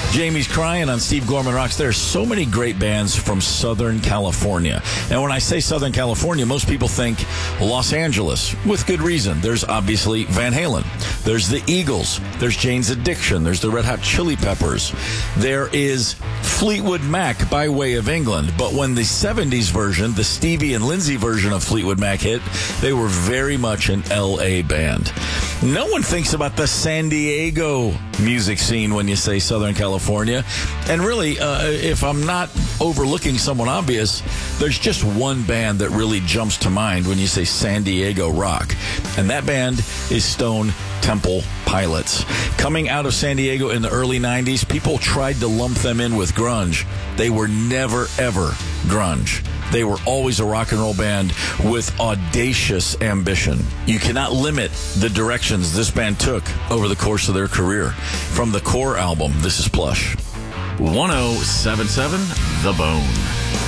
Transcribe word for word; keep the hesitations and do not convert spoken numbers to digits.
Jamie's Crying on Steve Gorman Rocks. There are so many great bands from Southern California. And when I say Southern California, most people think Los Angeles, with good reason. There's obviously Van Halen. There's the Eagles. There's Jane's Addiction. There's the Red Hot Chili Peppers. There is Fleetwood Mac by way of England. But when the seventies version, the Stevie and Lindsay version of Fleetwood Mac hit, they were very much an L A band. No one thinks about the San Diego music scene when you say Southern California. And really, uh, if I'm not overlooking someone obvious, there's just one band that really jumps to mind when you say San Diego rock. And that band is Stone Temple Pilots. Coming out of San Diego in the early nineties, people tried to lump them in with grunge. They were never, ever grunge. They were always a rock and roll band with audacious ambition. You cannot limit the directions this band took over the course of their career. From the Core album, this is Plush. one oh seven point seven The Bone.